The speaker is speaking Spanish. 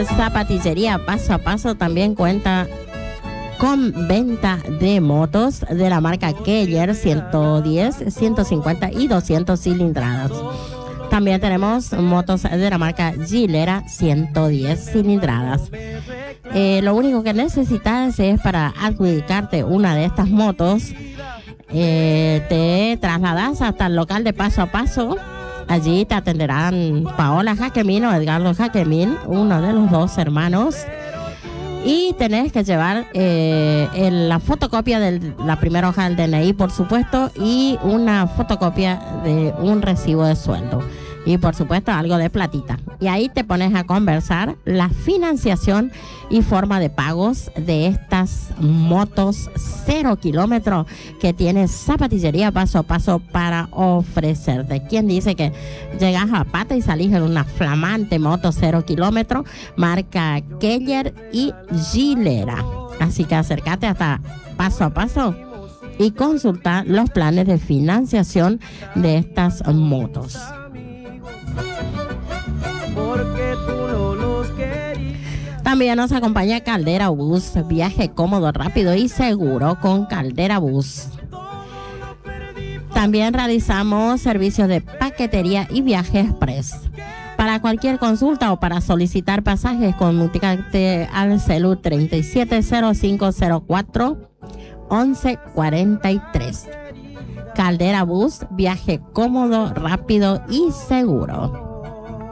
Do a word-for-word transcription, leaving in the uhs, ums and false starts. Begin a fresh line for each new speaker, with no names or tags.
Zapatillería Paso a Paso también cuenta con venta de motos de la marca Keller ciento diez, ciento cincuenta y doscientos cilindradas. También tenemos motos de la marca Gilera ciento diez cilindradas. Eh, lo único que necesitas es para adjudicarte una de estas motos, eh, te trasladas hasta el local de Paso a Paso. Allí te atenderán Paola Jaquemín o Edgardo Jaquemín, uno de los dos hermanos. Y tenés que llevar eh, el, la fotocopia de la primera hoja del D N I, por supuesto, y una fotocopia de un recibo de sueldo. Y por supuesto algo de platita. Y ahí te pones a conversar la financiación y forma de pagos de estas motos cero kilómetros que tiene Zapatillería Paso a Paso para ofrecerte. ¿Quién dice que llegas a pata y salís en una flamante moto cero kilómetros marca Keller y Gilera? Así que acércate hasta Paso a Paso y consulta los planes de financiación de estas motos. Porque tú no los querías. También nos acompaña Caldera Bus, viaje cómodo, rápido y seguro con Caldera Bus. También realizamos servicios de paquetería y viaje express. Para cualquier consulta o para solicitar pasajes, comunícate al celu treinta y siete cero cinco cero cuatro once cuarenta y tres. Caldera Bus, viaje cómodo, rápido y seguro.